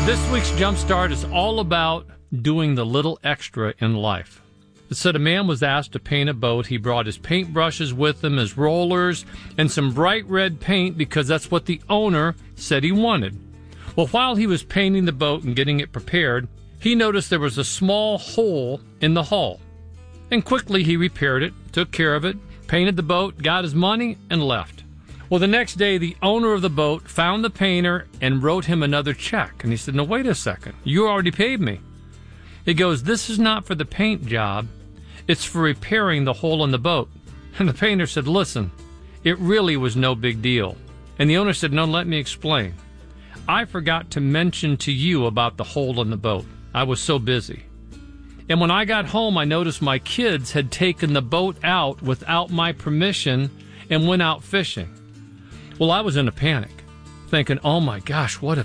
This week's Jumpstart is all about doing the little extra in life. It said a man was asked to paint a boat. He brought his paintbrushes with him, his rollers, and some bright red paint because that's what the owner said he wanted. Well, while he was painting the boat and getting it prepared, he noticed there was a small hole in the hull. And quickly he repaired it, took care of it, painted the boat, got his money, and left. Well, the next day, the owner of the boat found the painter and wrote him another check. And he said, "No, wait a second. You already paid me." He goes, "This is not for the paint job. It's for repairing the hole in the boat." And the painter said, "Listen, it really was no big deal." And the owner said, "No, let me explain. I forgot to mention to you about the hole in the boat. I was so busy. And when I got home, I noticed my kids had taken the boat out without my permission and went out fishing. Well, I was in a panic, thinking, oh my gosh, what if